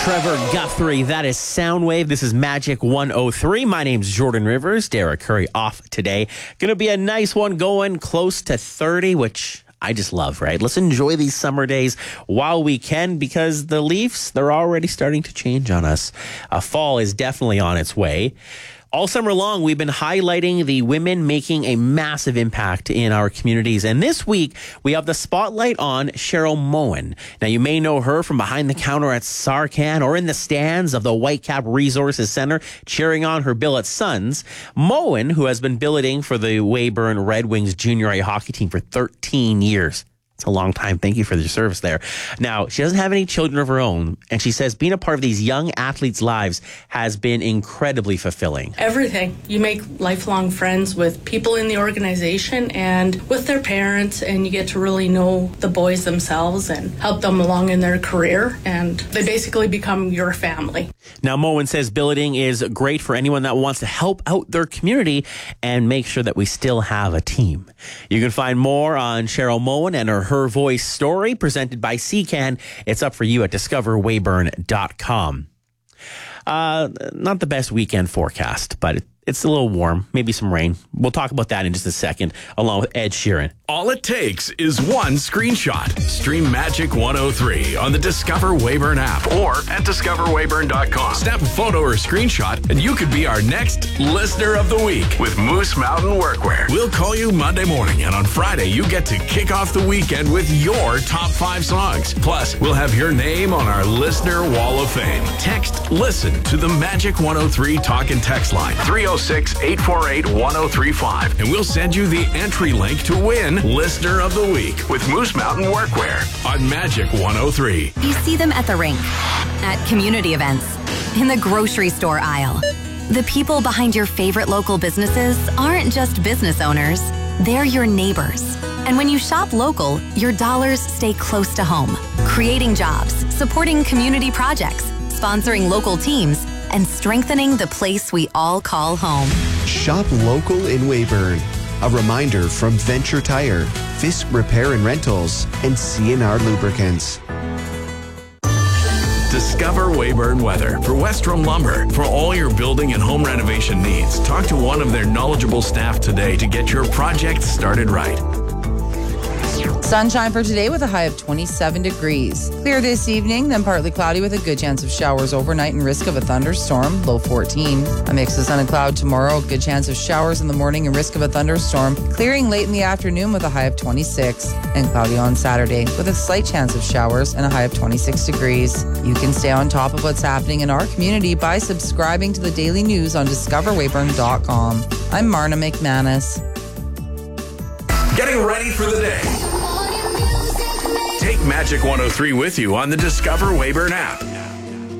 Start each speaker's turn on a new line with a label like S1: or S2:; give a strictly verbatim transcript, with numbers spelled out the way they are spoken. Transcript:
S1: Trevor Guthrie. That is Soundwave. This is Magic one oh three. My name's Jordan Rivers. Derek Curry off today. Going to be a nice one going close to thirty, which I just love, right? Let's enjoy these summer days while we can, because the Leafs, they're already starting to change on us. Uh, fall is definitely on its way. All summer long, we've been highlighting the women making a massive impact in our communities. And this week, we have the spotlight on Cheryl Moen. Now, you may know her from behind the counter at Sarcan or in the stands of the Whitecap Resources Center, cheering on her Billet Sons. Moen, who has been billeting for the Weyburn Red Wings junior A hockey team for thirteen years. It's a long time. Thank you for your service there. Now, she doesn't have any children of her own, and she says being a part of these young athletes' lives has been incredibly fulfilling.
S2: Everything. You make lifelong friends with people in the organization and with their parents, and you get to really know the boys themselves and help them along in their career, and they basically become your family.
S1: Now, Moen says billeting is great for anyone that wants to help out their community and make sure that we still have a team. You can find more on Cheryl Moen and her Her Voice story presented by C CAN. It's up for you at discover weyburn dot com. Uh, not the best weekend forecast, but it's a little warm, maybe some rain. We'll talk about that in just a second, along with Ed Sheeran.
S3: All it takes is one screenshot. Stream Magic one oh three on the Discover Weyburn app or at discover weyburn dot com. Snap a photo or screenshot and you could be our next Listener of the Week with Moose Mountain Workwear. We'll call you Monday morning, and on Friday you get to kick off the weekend with your top five songs. Plus, we'll have your name on our Listener Wall of Fame. Text LISTEN to the Magic one oh three talk and text line three oh six, eight four eight, one oh three five, and we'll send you the entry link to win Listener of the Week with Moose Mountain Workwear on Magic one oh three.
S4: You see them at the rink, at community events, in the grocery store aisle. The people behind your favorite local businesses aren't just business owners, they're your neighbors. And when you shop local, your dollars stay close to home, creating jobs, supporting community projects, sponsoring local teams, and strengthening the place we all call home.
S5: Shop local in Weyburn. A reminder from Venture Tire, Fisk Repair and Rentals, and C N R Lubricants.
S3: Discover Weyburn Weather for Westrom Lumber. For all your building and home renovation needs, talk to one of their knowledgeable staff today to get your project started right.
S6: Sunshine for today with a high of twenty-seven degrees. Clear this evening, then partly cloudy with a good chance of showers overnight and risk of a thunderstorm, low fourteen. A mix of sun and cloud tomorrow, good chance of showers in the morning and risk of a thunderstorm. Clearing late in the afternoon with a high of twenty-six. And cloudy on Saturday with a slight chance of showers and a high of twenty-six degrees. You can stay on top of what's happening in our community by subscribing to the daily news on discover weyburn dot com. I'm Marna McManus.
S3: Getting ready for the day. Take Magic one oh three with you on the Discover Weyburn app.